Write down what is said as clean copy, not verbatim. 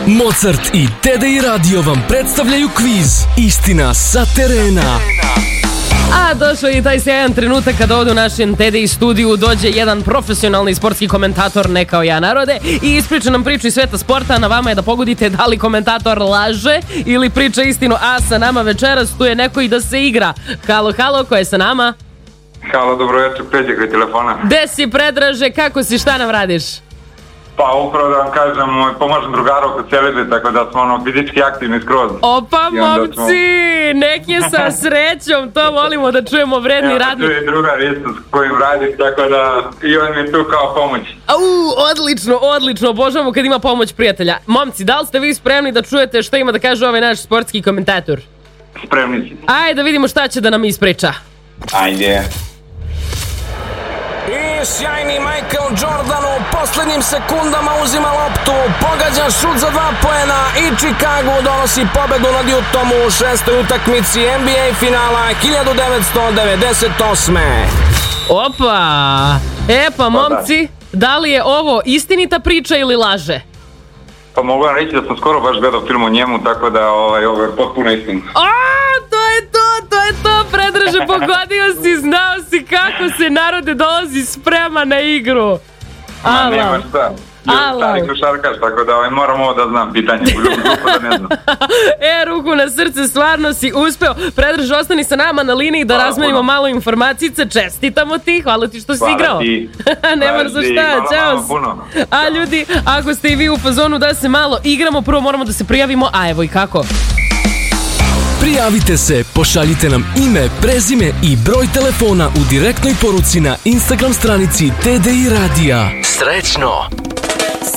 Mozart i TDI Radio vam predstavljaju kviz Istina sa terena. A došao je i taj sjajan trenutak kada ovdje u našem TDI studiju dođe jedan profesionalni sportski komentator, ne kao ja narode, i ispriča nam priču iz sveta sporta. Na vama je da pogodite da li komentator laže ili priča istinu. A sa nama večeras tu je neko i da se igra. Halo, halo, ko je sa nama? Halo, dobro večer, Peđa kraj telefona. Gde si, Predraže, kako si, šta nam radiš? Pa upravo da vam kažem, pomažem drugaru kod celibe, tako da smo fizički aktivni skroz. Opa, momci, nek je sa srećom, to volimo da čujemo, vredni radnik. Tu je drugar isto s kojim radiš, tako da i on mi je tu kao pomoć. Odlično, obožavamo kad ima pomoć prijatelja. Momci, da li ste vi spremni da čujete šta ima da kaže ovaj naš sportski komentator? Spremni si. Ajde da vidimo šta će da nam ispriča. Ajde. I sjajni Michael Jordan u posljednjim sekundama uzima loptu, pogađa šut za 2 poena i Chicago donosi pobedu nad Utahom u 6. utakmici NBA finala 1998. Opa! Pa momci, da li je ovo istinita priča ili laže? Pa mogu vam reći da sam skoro baš gledao film o njemu, tako da ovo je potpuno istina. To je to, Predraže, pogodio si, znao si kako se narode dolazi sprema na igru. Nema šta. Stari košarkaš, tako da moram ovo da znam pitanje, da ne znam. Ruku na srce, stvarno si uspeo. Predraže, ostani sa nama na liniji da razmenimo malo informacijice. Čestitamo ti, hvala ti što si igrao. Nema za šta, ćao. A ljudi, ako ste i vi u fazonu da se malo igramo, prvo moramo da se prijavimo, a evo i kako. Prijavite se, pošaljite nam ime, prezime i broj telefona u direktnoj poruci na Instagram stranici TDI Radija. Srećno!